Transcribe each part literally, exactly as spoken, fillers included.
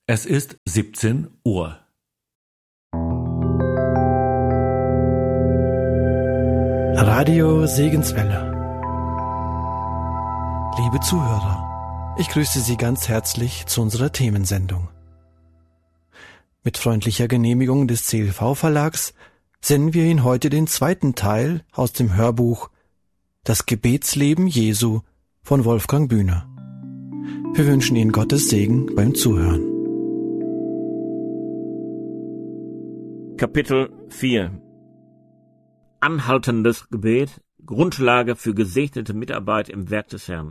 Es ist siebzehn Uhr. Radio Segenswelle. Liebe Zuhörer, ich grüße Sie ganz herzlich zu unserer Themensendung. Mit freundlicher Genehmigung des C L V-Verlags senden wir Ihnen heute den zweiten Teil aus dem Hörbuch Das Gebetsleben Jesu von Wolfgang Bühner. Wir wünschen Ihnen Gottes Segen beim Zuhören. Kapitel vier. Anhaltendes Gebet, Grundlage für gesegnete Mitarbeit im Werk des Herrn.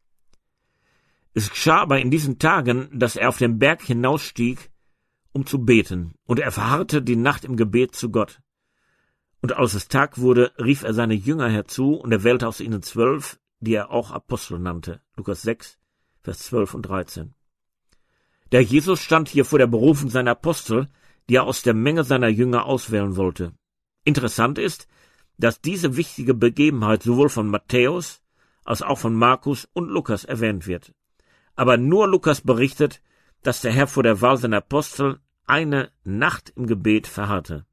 Es geschah aber in diesen Tagen, dass er auf den Berg hinausstieg, um zu beten, und er verharrte die Nacht im Gebet zu Gott. Und als es Tag wurde, rief er seine Jünger herzu, und er wählte aus ihnen zwölf, die er auch Apostel nannte. Lukas sechs, Vers zwölf und dreizehn. Der Jesus stand hier vor der Berufung seiner Apostel, die er aus der Menge seiner Jünger auswählen wollte. Interessant ist, dass diese wichtige Begebenheit sowohl von Matthäus als auch von Markus und Lukas erwähnt wird. Aber nur Lukas berichtet, dass der Herr vor der Wahl seiner Apostel eine Nacht im Gebet verharrte.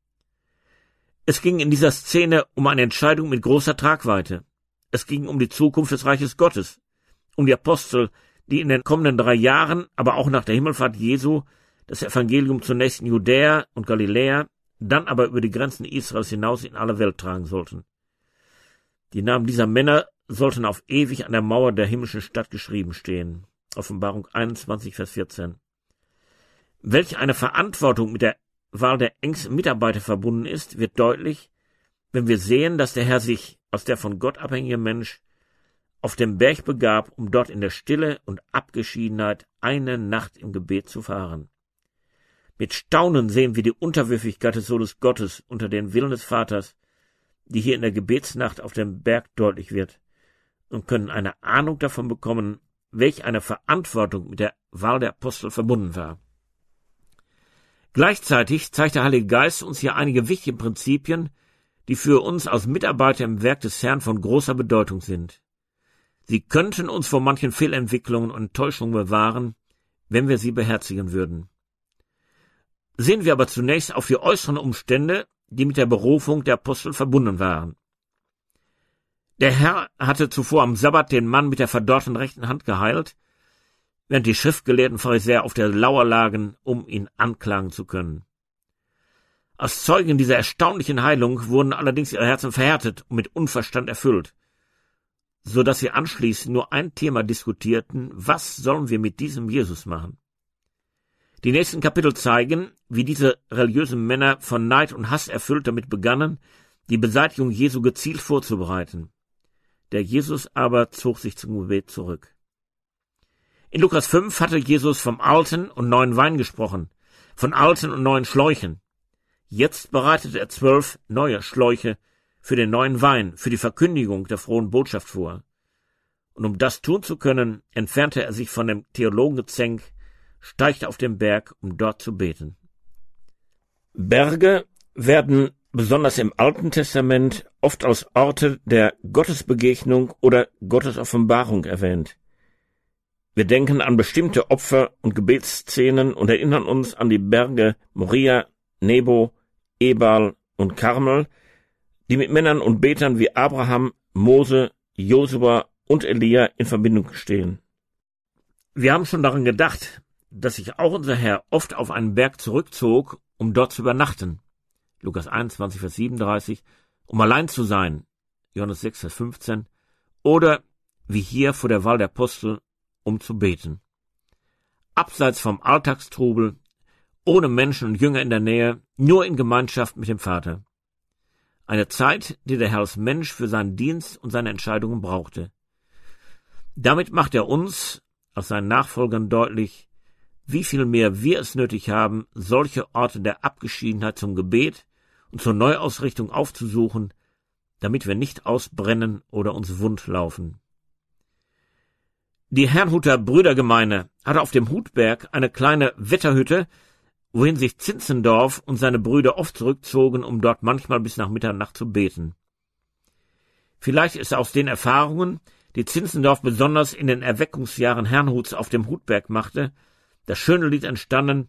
Es ging in dieser Szene um eine Entscheidung mit großer Tragweite. Es ging um die Zukunft des Reiches Gottes, um die Apostel, die in den kommenden drei Jahren, aber auch nach der Himmelfahrt Jesu, das Evangelium zunächst in Judäa und Galiläa, dann aber über die Grenzen Israels hinaus in alle Welt tragen sollten. Die Namen dieser Männer sollten auf ewig an der Mauer der himmlischen Stadt geschrieben stehen. Offenbarung einundzwanzig, Vers vierzehn. Welch eine Verantwortung mit der Wahl der engsten Mitarbeiter verbunden ist, wird deutlich, wenn wir sehen, dass der Herr sich als der von Gott abhängige Mensch auf den Berg begab, um dort in der Stille und Abgeschiedenheit eine Nacht im Gebet zu verharren. Mit Staunen sehen wir die Unterwürfigkeit des Sohnes Gottes unter den Willen des Vaters, die hier in der Gebetsnacht auf dem Berg deutlich wird, und können eine Ahnung davon bekommen, welch eine Verantwortung mit der Wahl der Apostel verbunden war. Gleichzeitig zeigt der Heilige Geist uns hier einige wichtige Prinzipien, die für uns als Mitarbeiter im Werk des Herrn von großer Bedeutung sind. Sie könnten uns vor manchen Fehlentwicklungen und Enttäuschungen bewahren, wenn wir sie beherzigen würden. Sehen wir aber zunächst auf die äußeren Umstände, die mit der Berufung der Apostel verbunden waren. Der Herr hatte zuvor am Sabbat den Mann mit der verdorrten rechten Hand geheilt, während die schriftgelehrten Pharisäer auf der Lauer lagen, um ihn anklagen zu können. Als Zeugen dieser erstaunlichen Heilung wurden allerdings ihre Herzen verhärtet und mit Unverstand erfüllt, so dass sie anschließend nur ein Thema diskutierten: Was sollen wir mit diesem Jesus machen? Die nächsten Kapitel zeigen, wie diese religiösen Männer von Neid und Hass erfüllt damit begannen, die Beseitigung Jesu gezielt vorzubereiten. Der Jesus aber zog sich zum Gebet zurück. In Lukas fünf hatte Jesus vom alten und neuen Wein gesprochen, von alten und neuen Schläuchen. Jetzt bereitete er zwölf neue Schläuche für den neuen Wein, für die Verkündigung der frohen Botschaft vor. Und um das tun zu können, entfernte er sich von dem Theologengezänk, steigte auf den Berg, um dort zu beten. Berge werden besonders im Alten Testament oft als Orte der Gottesbegegnung oder Gottesoffenbarung erwähnt. Wir denken an bestimmte Opfer- und Gebetsszenen und erinnern uns an die Berge Moria, Nebo, Ebal und Karmel, die mit Männern und Betern wie Abraham, Mose, Josua und Elia in Verbindung stehen. Wir haben schon daran gedacht, dass sich auch unser Herr oft auf einen Berg zurückzog, um dort zu übernachten. Lukas einundzwanzig, Vers siebenunddreißig, um allein zu sein. Johannes sechs, Vers fünfzehn. Oder, wie hier vor der Wahl der Apostel, um zu beten. Abseits vom Alltagstrubel, ohne Menschen und Jünger in der Nähe, nur in Gemeinschaft mit dem Vater. Eine Zeit, die der Herr als Mensch für seinen Dienst und seine Entscheidungen brauchte. Damit macht er uns, als seinen Nachfolgern, deutlich, wie viel mehr wir es nötig haben, solche Orte der Abgeschiedenheit zum Gebet und zur Neuausrichtung aufzusuchen, damit wir nicht ausbrennen oder uns wund laufen. Die Herrnhuter Brüdergemeine hatte auf dem Hutberg eine kleine Wetterhütte, wohin sich Zinzendorf und seine Brüder oft zurückzogen, um dort manchmal bis nach Mitternacht zu beten. Vielleicht ist aus den Erfahrungen, die Zinzendorf besonders in den Erweckungsjahren Herrnhuts auf dem Hutberg machte, Das schöne Lied entstanden,